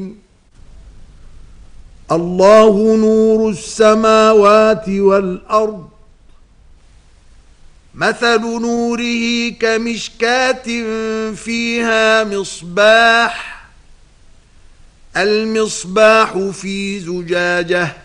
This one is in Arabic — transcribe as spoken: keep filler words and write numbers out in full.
الله نور السماوات والأرض مثل نوره كمشكاة فيها مصباح المصباح في زجاجة